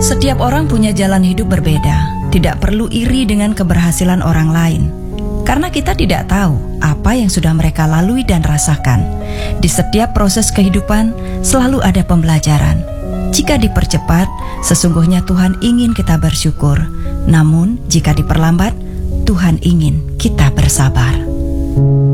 Setiap orang punya jalan hidup berbeda. Tidak perlu iri dengan keberhasilan orang lain, karena kita tidak tahu apa yang sudah mereka lalui dan rasakan. Di setiap proses kehidupan selalu ada pembelajaran. Jika dipercepat, sesungguhnya Tuhan ingin kita bersyukur. Namun, jika diperlambat, Tuhan ingin kita bersabar.